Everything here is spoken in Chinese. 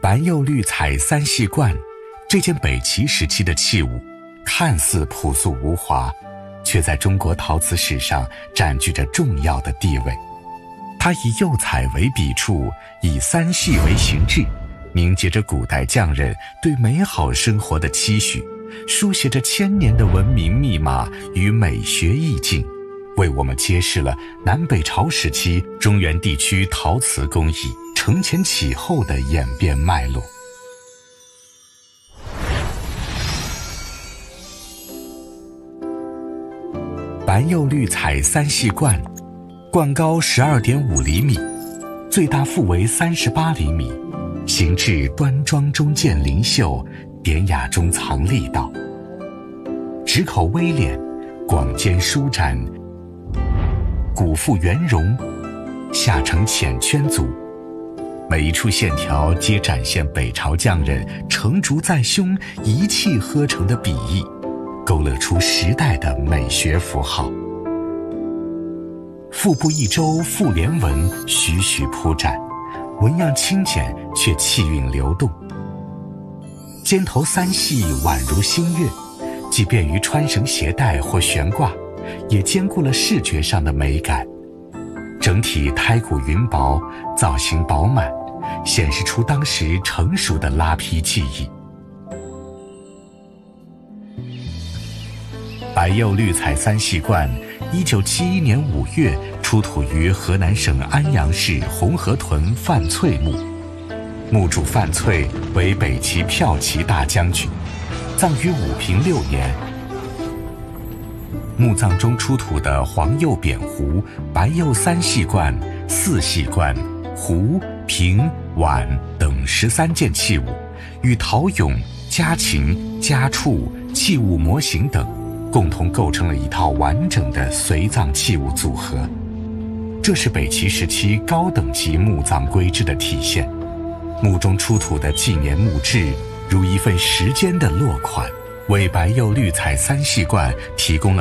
白釉绿彩三系罐，这件北齐时期的器物，看似朴素无华，却在中国陶瓷史上占据着重要的地位。它以釉彩为笔触，以三系为形制，凝结着古代匠人对美好生活的期许，书写着千年的文明密码与美学意境，为我们揭示了南北朝时期中原地区陶瓷工艺承前启后的演变脉络。白釉绿彩三系罐，罐高12.5厘米，最大腹围38厘米，形制端庄中见灵秀，典雅中藏力道。直口微敛，广肩舒展，骨腹圆融，下呈浅圈足，每一处线条皆展现北朝匠人成竹在胸、一气呵成的笔意，勾勒出时代的美学符号。腹部一周复连纹徐徐铺展，纹样轻简却气韵流动。肩头三系宛如新月，既便于穿绳携带或悬挂，也兼顾了视觉上的美感。整体胎骨匀薄，造型饱满，显示出当时成熟的拉坯技艺。白釉绿彩三系罐1971年5月出土于河南省安阳市红河屯范翠墓，墓主范翠为北齐骠骑大将军，葬于武平6年。墓葬中出土的黄釉扁壶、白釉三系罐、四系罐、壶、瓶、碗等13件器物，与陶俑、家禽、家畜、器物模型等共同构成了一套完整的随葬器物组合。这是北齐时期高等级墓葬规制的体现。墓中出土的纪年墓志，如一份时间的落款，为白釉绿彩三系罐提供了